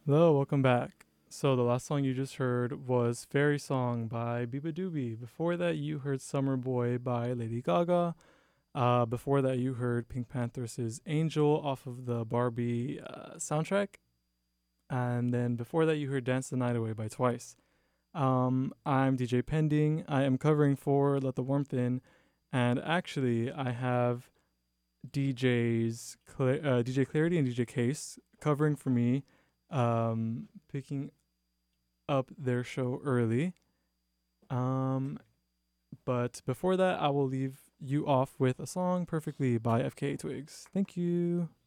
Hello, welcome back. So the last song you just heard was Fairy Song by Biba Doobie. Before that, you heard Summer Boy by Lady Gaga. Before that, you heard Pink Panther's Angel off of the Barbie soundtrack. And then before that, you heard Dance the Night Away by Twice. I'm DJ Pending. I am covering for Let the Warmth In. And actually, I have DJ Clarity and DJ Case covering for me, picking up their show early. Um, but before that, I will leave you off with a song perfectly by FKA Twigs. Thank you.